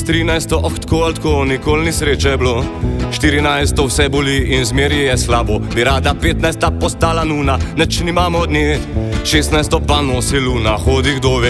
S 13. tako ali tako, nikoli ni sreče bilo. 14. vse boli in zmeri je slabo. Bi rada 15. postala nuna, neč nimamo od nje. 16. pa nosi luna, hodi kdo ve